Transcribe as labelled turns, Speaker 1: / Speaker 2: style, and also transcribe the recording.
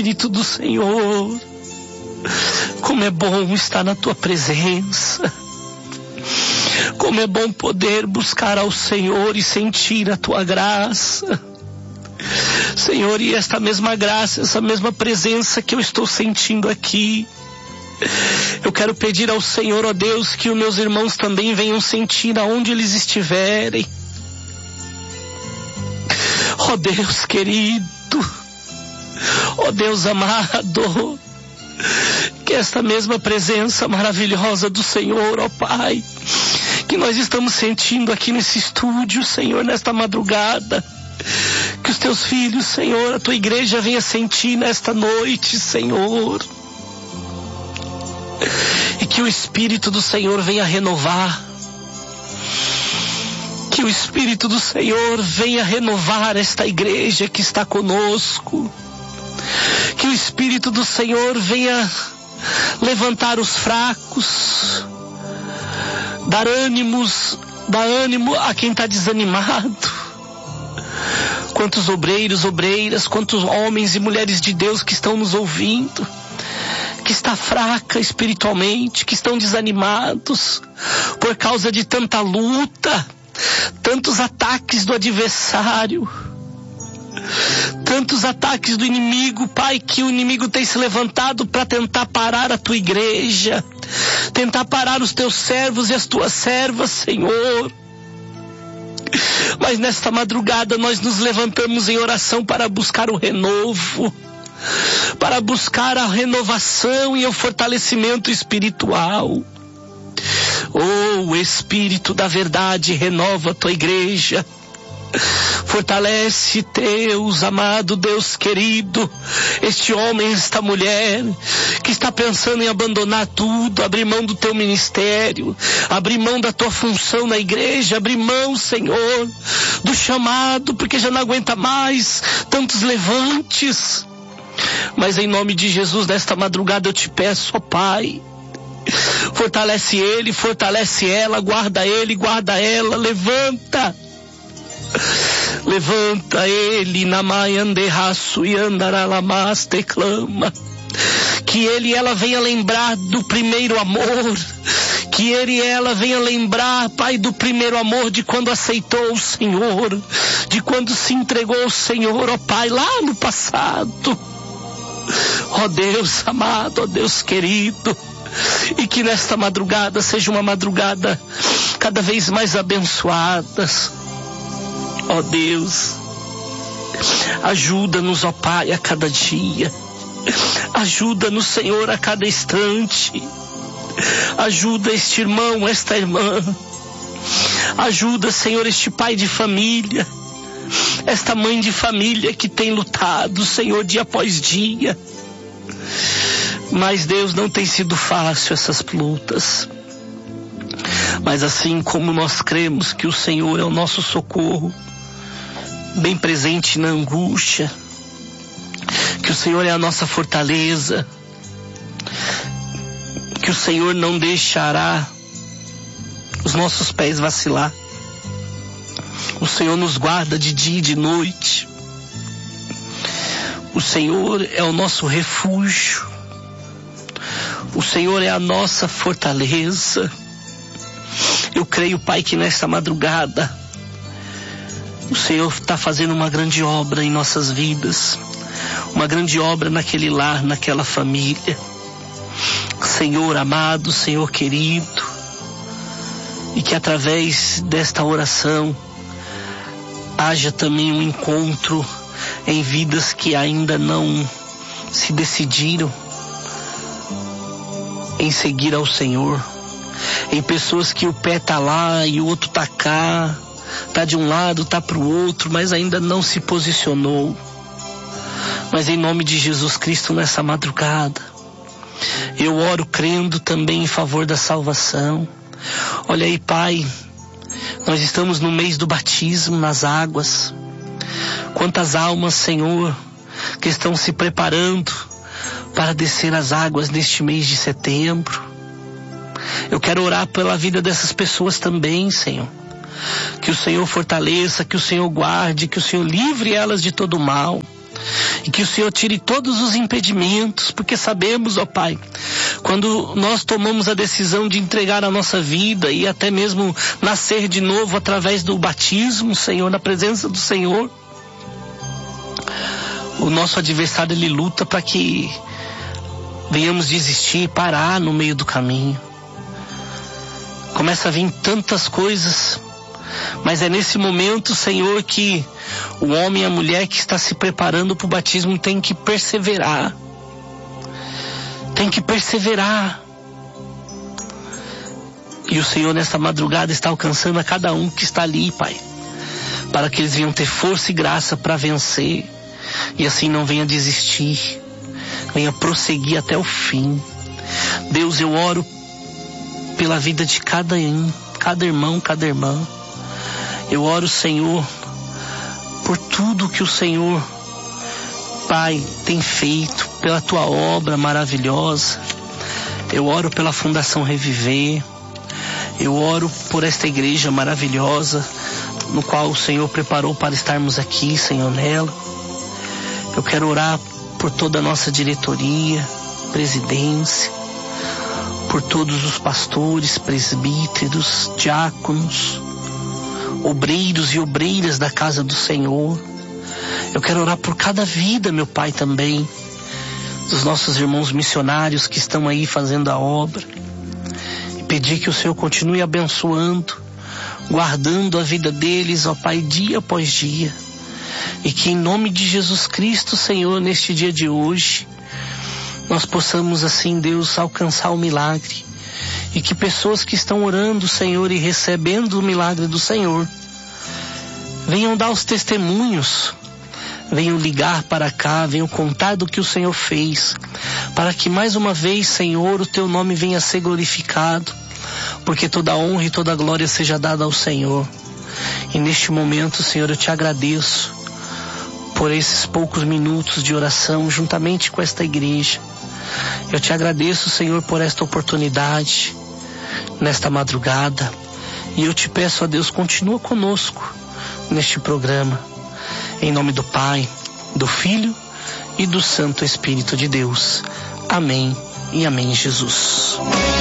Speaker 1: Espírito do Senhor, como é bom estar na tua presença. Como é bom poder buscar ao Senhor e sentir a tua graça. Senhor, e esta mesma graça, essa mesma presença que eu estou sentindo aqui, eu quero pedir ao Senhor, ó Deus, que os meus irmãos também venham sentir aonde eles estiverem. Ó Deus querido, ó Deus amado, que esta mesma presença maravilhosa do Senhor, ó Pai, que nós estamos sentindo aqui nesse estúdio, Senhor, nesta madrugada, que os teus filhos, Senhor, a tua igreja venha sentir nesta noite, Senhor, e que o Espírito do Senhor venha renovar, que o Espírito do Senhor venha renovar esta igreja que está conosco, que o Espírito do Senhor venha levantar os fracos, dar ânimo a quem está desanimado. Quantos obreiros, obreiras, quantos homens e mulheres de Deus que estão nos ouvindo, que está fraca espiritualmente, que estão desanimados por causa de tanta luta, tantos ataques do adversário, tantos ataques do inimigo, Pai, que o inimigo tem se levantado para tentar parar a tua igreja, tentar parar os teus servos e as tuas servas, Senhor. Mas nesta madrugada nós nos levantamos em oração para buscar o renovo, para buscar a renovação e o fortalecimento espiritual. Oh, Espírito da verdade, renova a tua igreja. Fortalece, Deus amado, Deus querido, este homem, esta mulher que está pensando em abandonar tudo, abrir mão do teu ministério, abrir mão da tua função na igreja, abrir mão, Senhor, do chamado, porque já não aguenta mais tantos levantes. Mas em nome de Jesus, nesta madrugada eu te peço, ó Pai, fortalece ele, fortalece ela, guarda ele, guarda ela, levanta ele, namaiande raço e andaralamas te clama, que ele e ela venha lembrar do primeiro amor, que ele e ela venha lembrar, Pai, do primeiro amor, de quando aceitou o Senhor, de quando se entregou ao Senhor, ó Pai, lá no passado. Ó Deus amado, ó Deus querido, e que nesta madrugada seja uma madrugada cada vez mais abençoada. Ó Deus, ajuda-nos, ó Pai, a cada dia. Ajuda-nos, Senhor, a cada instante. Ajuda este irmão, esta irmã. Ajuda, Senhor, este pai de família, esta mãe de família que tem lutado, Senhor, dia após dia. Mas, Deus, não tem sido fácil essas lutas. Mas assim como nós cremos que o Senhor é o nosso socorro, bem presente na angústia, que o Senhor é a nossa fortaleza, que o Senhor não deixará os nossos pés vacilar, o Senhor nos guarda de dia e de noite, o Senhor é o nosso refúgio, o Senhor é a nossa fortaleza. Eu creio, Pai, que nesta madrugada o Senhor está fazendo uma grande obra em nossas vidas, uma grande obra naquele lar, naquela família. Senhor amado, Senhor querido, e que através desta oração haja também um encontro em vidas que ainda não se decidiram em seguir ao Senhor, em pessoas que o pé tá lá e o outro tá cá, tá de um lado, tá pro outro, mas ainda não se posicionou. Mas em nome de Jesus Cristo, nessa madrugada, eu oro crendo também em favor da salvação. Olha aí, Pai, nós estamos no mês do batismo nas águas. Quantas almas, Senhor, que estão se preparando para descer as águas neste mês de setembro. Eu quero orar pela vida dessas pessoas também, Senhor. Que o Senhor fortaleça, que o Senhor guarde, que o Senhor livre elas de todo mal. E que o Senhor tire todos os impedimentos, porque sabemos, ó Pai, quando nós tomamos a decisão de entregar a nossa vida e até mesmo nascer de novo através do batismo, Senhor, na presença do Senhor, o nosso adversário, ele luta para que venhamos desistir, parar no meio do caminho. Começa a vir tantas coisas, mas é nesse momento, Senhor, que o homem e a mulher que está se preparando para o batismo tem que perseverar. Tem que perseverar. E o Senhor nessa madrugada está alcançando a cada um que está ali, Pai, para que eles venham ter força e graça para vencer, e assim não venha desistir, venha prosseguir até o fim. Deus, eu oro pela vida de cada irmão, cada irmã. Eu oro, Senhor, por tudo que o Senhor, Pai, tem feito, pela tua obra maravilhosa. Eu oro pela Fundação Reviver. Eu oro por esta igreja maravilhosa, no qual o Senhor preparou para estarmos aqui, Senhor, nela. Eu quero orar por toda a nossa diretoria, presidência, por todos os pastores, presbíteros, diáconos, obreiros e obreiras da casa do Senhor. Eu quero orar por cada vida, meu Pai, também, dos nossos irmãos missionários que estão aí fazendo a obra, e pedir que o Senhor continue abençoando, guardando a vida deles, ó Pai, dia após dia, e que em nome de Jesus Cristo, Senhor, neste dia de hoje, nós possamos assim, Deus, alcançar o milagre, e que pessoas que estão orando, Senhor, e recebendo o milagre do Senhor, venham dar os testemunhos, venham ligar para cá, venham contar do que o Senhor fez, para que mais uma vez, Senhor, o teu nome venha a ser glorificado, porque toda a honra e toda a glória seja dada ao Senhor. E neste momento, Senhor, eu te agradeço por esses poucos minutos de oração juntamente com esta igreja. Eu te agradeço, Senhor, por esta oportunidade nesta madrugada, e eu te peço, a Deus, continua conosco neste programa, em nome do Pai, do Filho e do Santo Espírito de Deus. Amém e amém, Jesus.